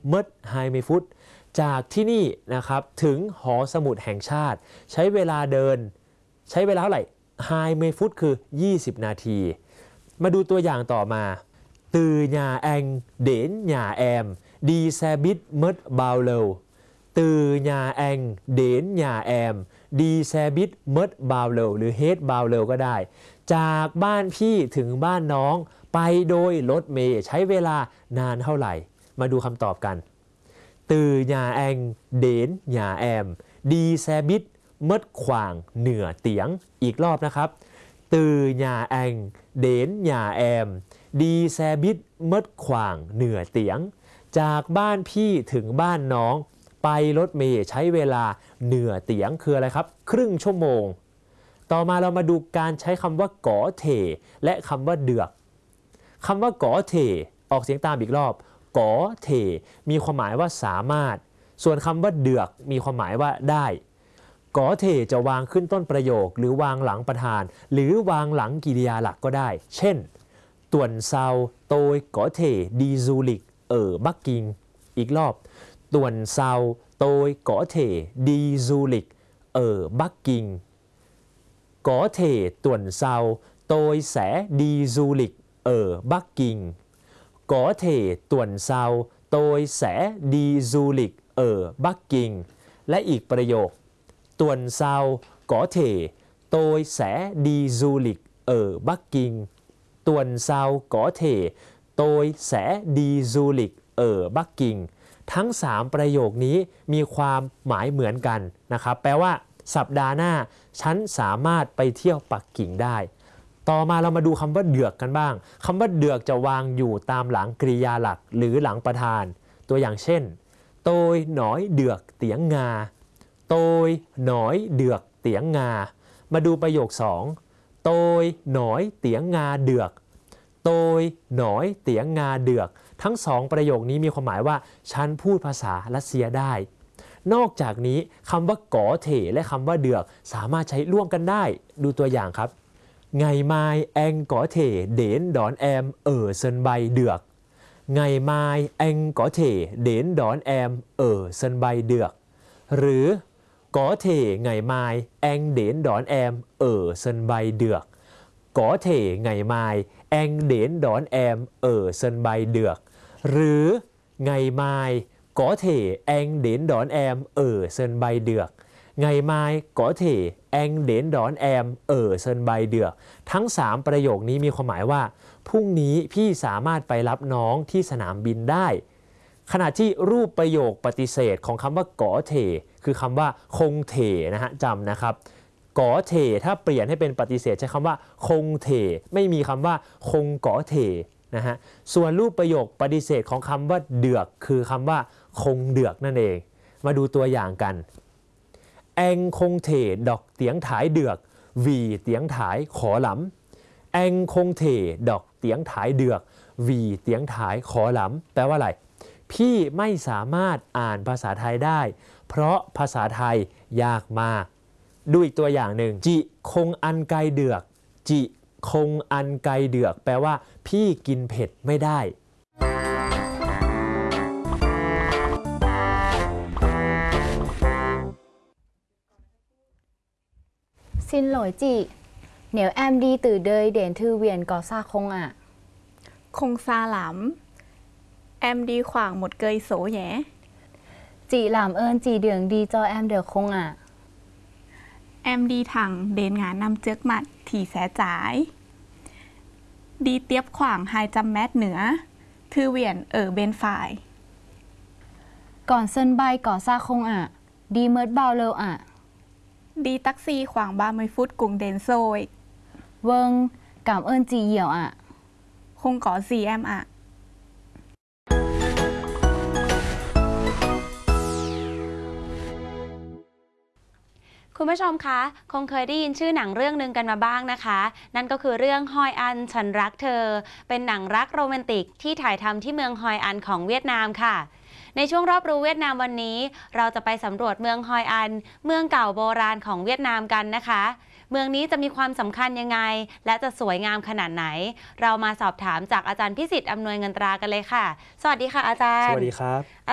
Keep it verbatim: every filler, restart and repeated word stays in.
เมิดไฮเมฟุตจากที่นี่นะครับถึงหอสมุดแห่งชาติใช้เวลาเดินใช้เวลาเท่าไหร่ไฮเมฟุตคือยี่สิบนาทีมาดูตัวอย่างต่อมาตือหญาแองเดนหญาแอมดีแซบิดเมิดบาวเลวตือหญาแองเดนหญาแอมดีแซบิดเมิดบาวเลวหรือเฮดบาวเลวก็ได้จากบ้านพี่ถึงบ้านน้องไปโดยรถเมล์ใช้เวลานานเท่าไหร่มาดูคำตอบกันตือหญาแองเดนหญาแอมดีแซบิดเมิดขวางเหนือเตียงอีกรอบนะครับตือหญาแองเดนหญาแอมดีแซบิดเมิดขวางเหนือเตียงจากบ้านพี่ถึงบ้านน้องไปรถเมล์ใช้เวลาเหนือเตียงคืออะไรครับครึ่งชั่วโมงต่อมาเรามาดูการใช้คำว่าก๋อเถและคำว่าเดือกคำว่าก๋อเถออกเสียงตามอีกรอบก๋อเถมีความหมายว่าสามารถส่วนคำว่าเดือกมีความหมายว่าได้ก๋อเถจะวางขึ้นต้นประโยคหรือวางหลังประธานหรือวางหลังกริยาหลักก็ได้เช่นต่วนเซาโตยก๋อเถดีซูลิกเอ๋อบักกิงอีกรอบต่วนเซาโตยก๋อเถดีซูลิกเอ๋อบักกิงก๋อเถต่วนเซาโตยแสดีซูลิกเอ๋อบักกิงก๋อเถต่วนเซาโตยแสดีซูลิกเอ๋อบักกิงและอีกประโยคต่วนเซาก๋อเถโตยแสดีซูลิกเอ๋อบักกิงต่วนเซาก๋อเถโตยแสดีซูลิกเอ๋อบักกิงทั้งสามประโยคนี้มีความหมายเหมือนกันนะครับแปลว่าสัปดาห์หน้าฉันสามารถไปเที่ยวปักกิ่งได้ต่อมาเรามาดูคำว่าเดือกกันบ้างคำว่าเดือกจะวางอยู่ตามหลังกริยาหลักหรือหลังประธานตัวอย่างเช่นโตยหนอยเดือกเตียงงาโตยหนอยเดือกเตียงงามาดูประโยคสองโตยหนอยเตียงงาเดือกโตยหนอยเตียงงาเดือกทั้งสองประโยคนี้มีความหมายว่าฉันพูดภาษารัสเซียได้นอกจากนี้คำว่าก๋อเถและคำว่าเดือกสามารถใช้ร่วมกันได้ดูตัวอย่างครับไงไม้แองก๋อเถเดนดอนแอมเอ๋อเซินใบเดือกไงไม้แองก๋อเถเดนดอนแอมเอ๋อเซินใบเดือกหรือก๋อเถไงไม้แองเดนดอนแอมเอ๋อเซินใบเดือกก๋อเถไงไม้แองเดนดอนแอมเอ๋อเซินใบเดือกหรือไงไม้ก๋อเถแองเดนดอนแอมเอ๋อเซินใบเดือกไงไม้ก๋อเถแองเดนดอนแอมเอ๋อเซินใบเดือกทั้งสามประโยคนี้มีความหมายว่าพรุ่งนี้พี่สามารถไปรับน้องที่สนามบินได้ขณะที่รูปประโยคปฏิเสธของคำว่าก๋อเถคือคำว่าคงเถนะฮะจำนะครับก๋อเถถ้าเปลี่ยนให้เป็นปฏิเสธใช้คำว่าคงเถไม่มีคำว่าคงก๋อเถนะฮะส่วนรูปประโยคปฏิเสธของคำว่าเดือกคือคำว่าคงเดือกนั่นเองมาดูตัวอย่างกันแองคงเถดอกเตียงถายเดือกวีเตียงถายขอหลำแองคงเถดอกเตียงถายเดือกวีเตียงถายขอหลำแปลว่าอะไรพี่ไม่สามารถอ่านภาษาไทยได้เพราะภาษาไทยยากมากดูอีกตัวอย่างหนึ่งจิคงอันไกเดือกจิคงอันไกเดือกแปลว่าพี่กินเผ็ดไม่ได้ Xin lỗi chị, nếu em đi từ đây đến thư viện có xa không ạ? Không xa lắm. Em đi khoảng một cây số nhé. Chị làm ơn chỉ đường đi cho em được không ạ? Em đi thẳng đến ngã năm trước mặt thì sẽ trái. Đi tiếp khoảng hai trăm mét nữa. Thư viện ở bên phải. Còn sân bay có xa không ạ? Đi mất bao lâu ạ? Đi taxi khoảng ba mươi phút cũng đến rồi. Vâng, cảm ơn chị nhiều ạ. Không có gì em ạ. คุณผู้ชมคะคงเคยได้ยินชื่อหนังเรื่องหนึ่งกันมาบ้างนะคะนั่นก็คือเรื่องฮอยอันฉันรักเธอเป็นหนังรักโรแมนติกที่ถ่ายทำที่เมืองฮอยอันของเวียดนามค่ะในช่วงรอบรู้เวียดนามวันนี้เราจะไปสำรวจเมืองฮอยอันเมืองเก่าโบราณของเวียดนามกันนะคะเมืองนี้จะมีความสำคัญยังไงและจะสวยงามขนาดไหนเรามาสอบถามจากอาจารย์พิสิทธิ์อำนวยเงินตรากันเลยค่ะสวัสดีค่ะอาจารย์สวัสดีครับ